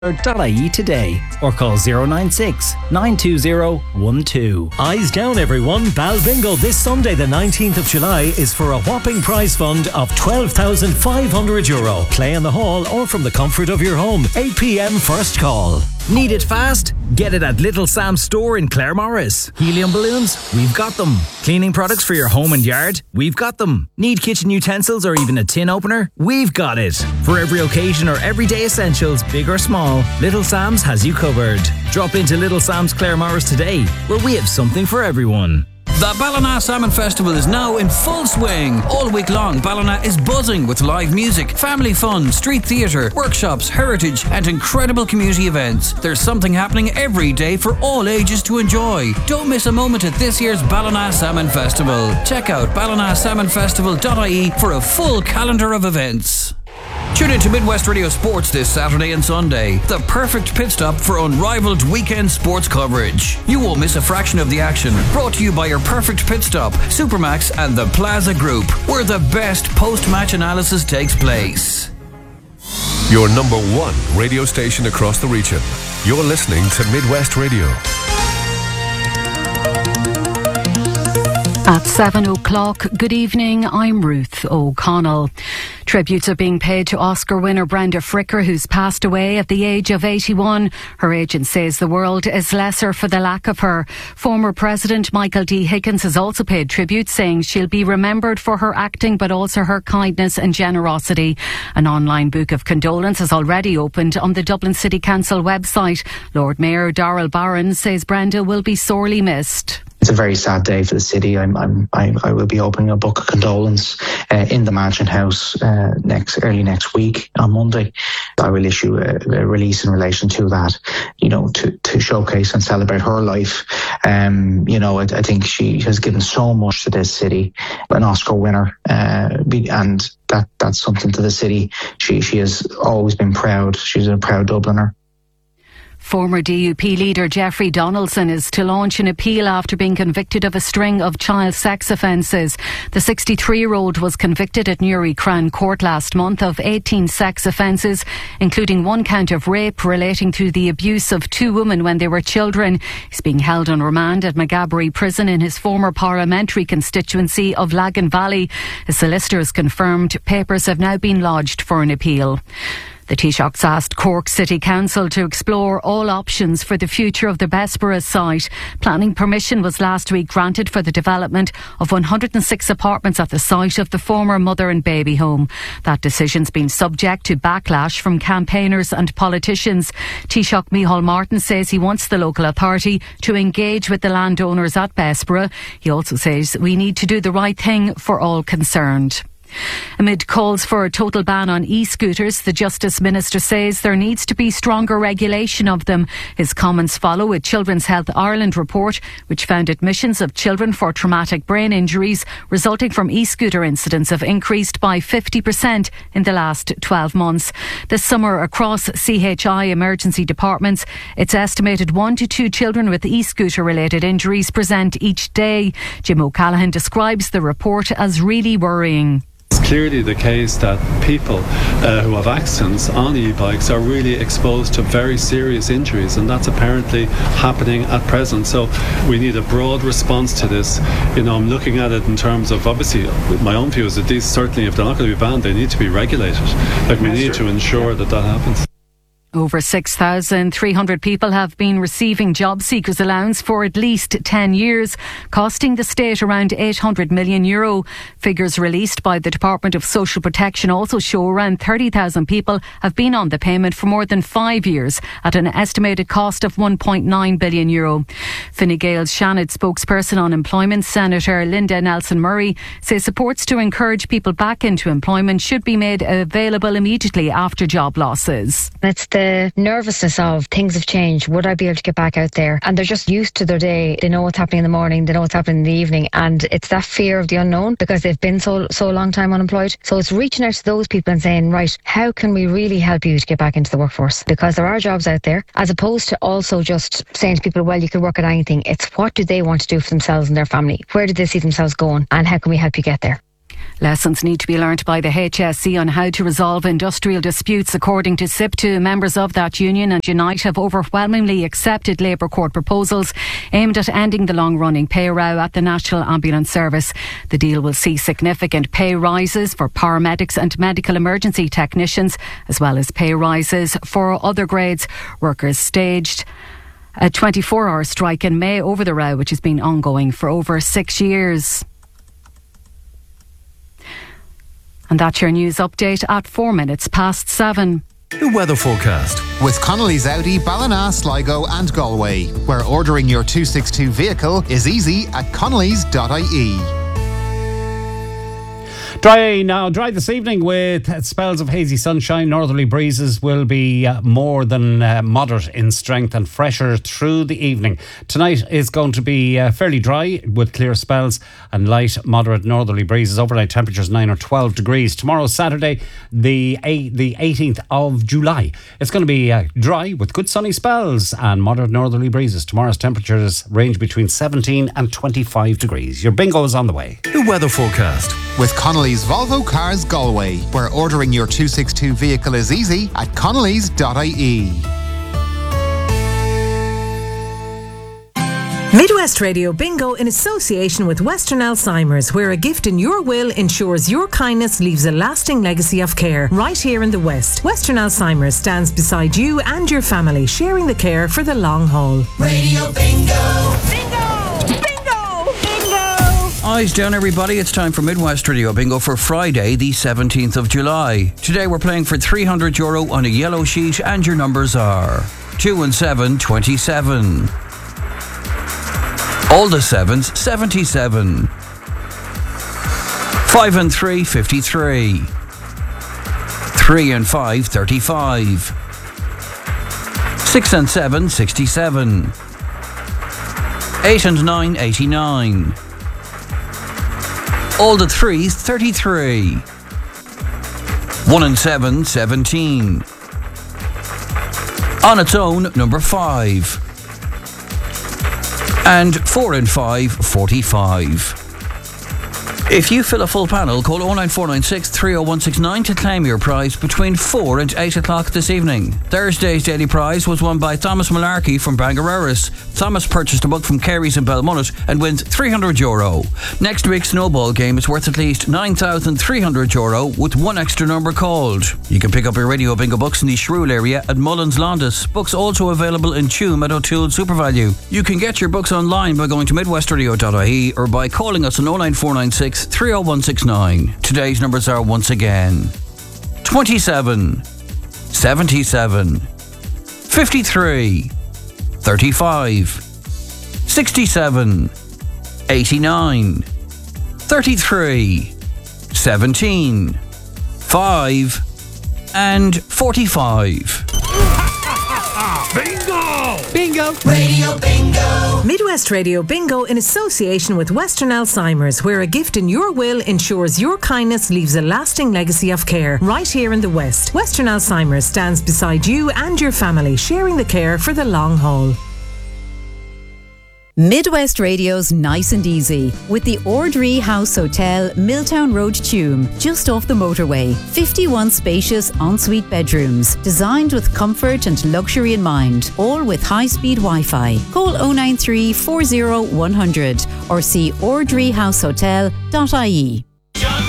.ie today or call 096 920 12. Eyes down everyone, Bal Bingo this Sunday the 19th of July is for a whopping prize fund of €12,500. Play in the hall or from the comfort of your home. 8 p.m. first call. Need it fast? Get it at Little Sam's store in Claremorris. Helium balloons? We've got them. Cleaning products for your home and yard? We've got them. Need kitchen utensils or even a tin opener? We've got it. For every occasion or everyday essentials, big or small, Little Sam's has you covered. Drop into Little Sam's Claremorris today, where we have something for everyone. The Ballina Salmon Festival is now in full swing. All week long, Ballina is buzzing with live music, family fun, street theatre, workshops, heritage and incredible community events. There's something happening every day for all ages to enjoy. Don't miss a moment at this year's Ballina Salmon Festival. Check out ballinasalmonfestival.ie for a full calendar of events. Tune in to Midwest Radio Sports this Saturday and Sunday. The perfect pit stop for unrivaled weekend sports coverage. You won't miss a fraction of the action. Brought to you by your perfect pit stop, Supermax and the Plaza Group, where the best post-match analysis takes place. Your number one radio station across the region. You're listening to Midwest Radio. At 7 o'clock, good evening, I'm Ruth O'Connell. Tributes are being paid to Oscar winner Brenda Fricker, who's passed away at the age of 81. Her agent says the world is lesser for the lack of her. Former President Michael D. Higgins has also paid tribute, saying she'll be remembered for her acting but also her kindness and generosity. An online book of condolence has already opened on the Dublin City Council website. Lord Mayor Darrell Barron says Brenda will be sorely missed. It's a very sad day for the city. I will be opening a book of condolence in the Mansion House early next week on Monday. I will issue a release in relation to that, to showcase and celebrate her life. I think she has given so much to this city, an Oscar winner, and that's something to the city. She has always been proud. She's a proud Dubliner. Former DUP leader Jeffrey Donaldson is to launch an appeal after being convicted of a string of child sex offences. The 63-year-old was convicted at Newry Crown Court last month of 18 sex offences, including one count of rape relating to the abuse of two women when they were children. He's being held on remand at Maghaberry Prison in his former parliamentary constituency of Lagan Valley. His solicitor has confirmed papers have now been lodged for an appeal. The Taoiseach's asked Cork City Council to explore all options for the future of the Bessborough site. Planning permission was last week granted for the development of 106 apartments at the site of the former mother and baby home. That decision's been subject to backlash from campaigners and politicians. Taoiseach Micheál Martin says he wants the local authority to engage with the landowners at Bessborough. He also says we need to do the right thing for all concerned. Amid calls for a total ban on e-scooters, the Justice Minister says there needs to be stronger regulation of them. His comments follow a Children's Health Ireland report which found admissions of children for traumatic brain injuries resulting from e-scooter incidents have increased by 50% in the last 12 months. This summer across CHI emergency departments, it's estimated 1 to 2 children with e-scooter related injuries present each day. Jim O'Callaghan describes the report as really worrying. It's clearly the case that people who have accidents on e-bikes are really exposed to very serious injuries, and that's apparently happening at present. So we need a broad response to this. I'm looking at it in terms of, obviously, my own view is that these, certainly if they're not going to be banned, they need to be regulated. We need to ensure that happens. Over 6,300 people have been receiving job seekers allowance for at least 10 years, costing the state around €800 million. Figures released by the Department of Social Protection also show around 30,000 people have been on the payment for more than 5 years at an estimated cost of €1.9 billion. Fine Gael's Shannon spokesperson on employment, Senator Linda Nelson-Murray, says supports to encourage people back into employment should be made available immediately after job losses. It's the nervousness of things have changed. Would I be able to get back out there? And they're just used to their day. They know what's happening in the morning. They know what's happening in the evening. And it's that fear of the unknown because they've been so long time unemployed. So it's reaching out to those people and saying, right, how can we really help you to get back into the workforce? Because there are jobs out there, as opposed to also just saying to people, well, you could work at anything. It's what do they want to do for themselves and their family? Where do they see themselves going? And how can we help you get there? Lessons need to be learnt by the HSE on how to resolve industrial disputes. According to SIPTU, members of that union and Unite have overwhelmingly accepted Labour Court proposals aimed at ending the long-running pay row at the National Ambulance Service. The deal will see significant pay rises for paramedics and medical emergency technicians, as well as pay rises for other grades. Workers staged a 24-hour strike in May over the row, which has been ongoing for over 6 years. And that's your news update at 7:04. The weather forecast. With Connolly's Audi, Ballina, Sligo and Galway, where ordering your 262 vehicle is easy at connellys.ie. Dry this evening with spells of hazy sunshine. Northerly breezes will be more than moderate in strength and fresher through the evening. Tonight is going to be fairly dry with clear spells and light, moderate northerly breezes. Overnight temperatures 9 or 12 degrees. Tomorrow, Saturday, the 18th of July. It's going to be dry with good sunny spells and moderate northerly breezes. Tomorrow's temperatures range between 17 and 25 degrees. Your bingo is on the way. The weather forecast. With Connolly's Volvo Cars Galway, where ordering your 262 vehicle is easy at connellys.ie. Midwest Radio Bingo in association with Western Alzheimer's, where a gift in your will ensures your kindness leaves a lasting legacy of care. Right here in the West, Western Alzheimer's stands beside you and your family, sharing the care for the long haul. Radio Bingo! Eyes down, everybody. It's time for Midwest Radio Bingo for Friday, the 17th of July. Today we're playing for €300 on a yellow sheet, and your numbers are 2 and 7, 27. All the 7s, 77. 5 and 3, 53. 3 and 5, 35. 6 and 7, 67. 8 and 9, 89. All the 3s, 33. 1 and 7, 17. On its own, number 5. And 4 and 5, 45. If you fill a full panel, call 09496 30169 to claim your prize between 4 and 8 o'clock this evening. Thursday's daily prize was won by Thomas Malarkey from Bangareras. Thomas purchased a book from Carey's in Belmunnet and wins €300. Next week's snowball game is worth at least €9,300 with one extra number called. You can pick up your Radio Bingo books in the Shrule area at Mullins Londis. Books also available in Tuam at O'Toole SuperValue. You can get your books online by going to midwestradio.ie or by calling us on 09496 30169. Today's numbers are once again 27, 77, 53, 35, 67, 89, 33, 17, 5 and 45. Bingo! Bingo! Radio Bingo! Midwest Radio Bingo in association with Western Alzheimer's, where a gift in your will ensures your kindness leaves a lasting legacy of care. Right here in the West, Western Alzheimer's stands beside you and your family, sharing the care for the long haul. Midwest Radio's Nice and Easy with the Ordree House Hotel, Milltown Road, Tuam, just off the motorway. 51 spacious ensuite bedrooms, designed with comfort and luxury in mind, all with high-speed Wi-Fi. Call 093 40 100 or see ordreehousehotel.ie.